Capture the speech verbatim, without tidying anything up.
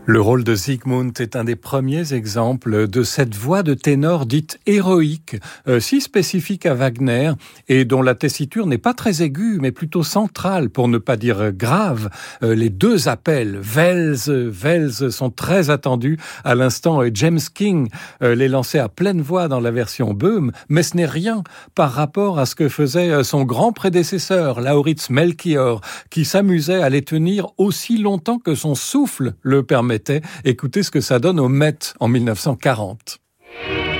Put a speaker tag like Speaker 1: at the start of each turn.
Speaker 1: Le rôle de Siegmund est un des premiers exemples de cette voix de ténor dite héroïque, euh, si spécifique à Wagner et dont la tessiture n'est pas très aiguë mais plutôt centrale pour ne pas dire grave. Euh, les deux appels, Wels, Wels, sont très attendus. À l'instant, James King euh, les lançait à pleine voix dans la version Böhm, mais ce n'est rien par rapport à ce que faisait son grand prédécesseur, Lauritz Melchior, qui s'amusait à les tenir aussi longtemps que son souffle le permettait. Écoutez ce que ça donne au Met en mille neuf cent quarante.